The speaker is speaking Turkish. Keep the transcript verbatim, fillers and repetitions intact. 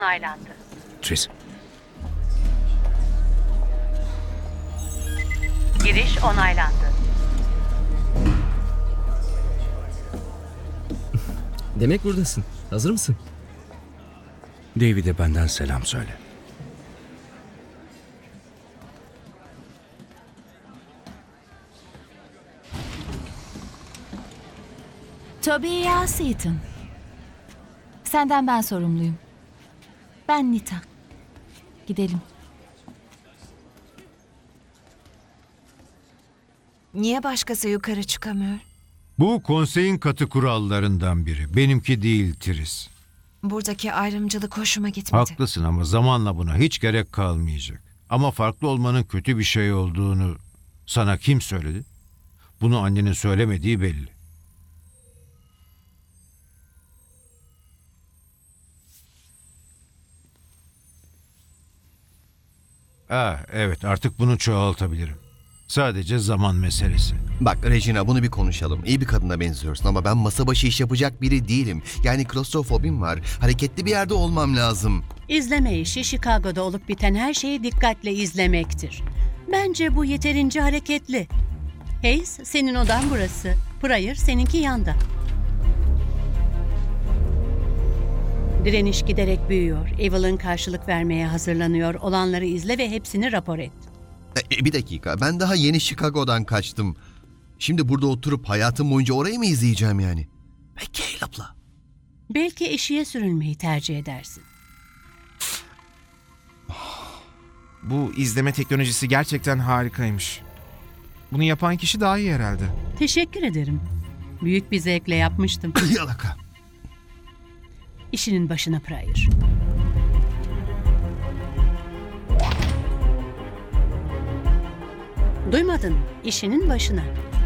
onaylandı. Tris, Giriş onaylandı. Demek buradasın. Hazır mısın? David'e benden selam söyle. Tobias Seaton. Senden ben sorumluyum. Ben Nita. Gidelim. Niye başkası yukarı çıkamıyor? Bu konseyin katı kurallarından biri. Benimki değil Tris. Buradaki ayrımcılık hoşuma gitmedi. Haklısın ama zamanla buna hiç gerek kalmayacak. Ama farklı olmanın kötü bir şey olduğunu sana kim söyledi? Bunu annenin söylemediği belli. Ah, evet, artık bunu çoğaltabilirim. Sadece zaman meselesi. Bak Regina, bunu bir konuşalım. İyi bir kadına benziyorsun ama ben masa başı iş yapacak biri değilim. Yani klostrofobim var. Hareketli bir yerde olmam lazım. İzleme işi Chicago'da olup biten her şeyi dikkatle izlemektir. Bence bu yeterince hareketli. Hayes, senin odan burası. Pryor, seninki yanda. Direniş giderek büyüyor. Evelyn karşılık vermeye hazırlanıyor. Olanları izle ve hepsini rapor et. E, bir dakika, ben daha yeni Chicago'dan kaçtım. Şimdi burada oturup hayatım boyunca orayı mı izleyeceğim yani? Ve Caleb'la. Belki eşiğe sürülmeyi tercih edersin. Bu izleme teknolojisi gerçekten harikaymış. Bunu yapan kişi daha iyi herhalde. Teşekkür ederim. Büyük bir zevkle yapmıştım. Yalaka. İşinin başına Pryor. Duymadın mı? İşinin başına.